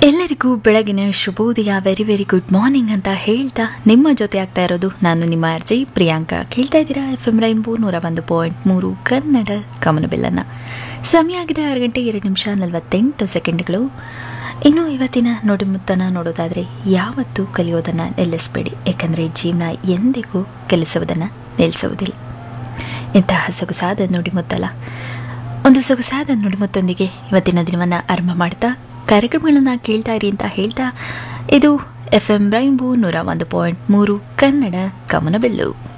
ಎಲ್ಲರಿಗೂ ಬೆಳಗಿನ ಶುಭೋದಯ, ವೆರಿ ವೆರಿ ಗುಡ್ ಮಾರ್ನಿಂಗ್ ಅಂತ ಹೇಳ್ತಾ ನಿಮ್ಮ ಜೊತೆ ಆಗ್ತಾ ಇರೋದು ನಾನು ನಿಮ್ಮ ಅರ್ಜಿ ಪ್ರಿಯಾಂಕಾ. ಕೇಳ್ತಾ ಇದ್ದೀರಾ FM ರೈನ್ಬೋ 101.3 ಕನ್ನಡ ಕಮನಬಿಲ್ಲನ್ನು. ಸಮಯ ಆಗಿದೆ 6:02:48. ಇನ್ನು ಇವತ್ತಿನ ನುಡಿಮುತ್ತನ್ನು ನೋಡೋದಾದರೆ, ಯಾವತ್ತೂ ಕಲಿಯೋದನ್ನು ನಿಲ್ಲಿಸಬೇಡಿ, ಏಕೆಂದರೆ ಜೀವನ ಎಂದಿಗೂ ಕಲಿಸುವುದನ್ನು ನಿಲ್ಲಿಸುವುದಿಲ್ಲ. ಇಂತಹ ಸೊಗಸಾದ ನುಡಿಮುತ್ತಲ್ಲ. ಒಂದು ಸೊಗಸಾದ ನುಡಿಮುತ್ತೊಂದಿಗೆ ಇವತ್ತಿನ ದಿನವನ್ನು ಆರಂಭ ಮಾಡ್ತಾ ಕಾರ್ಯಕ್ರಮಗಳನ್ನು ಕೇಳ್ತಾ ಇರಿ ಅಂತ ಹೇಳ್ತಾ, ಇದು FM ರೈನ್ಬೋ 101.3 ಕನ್ನಡ ಕಮನಬಿಲ್ಲು.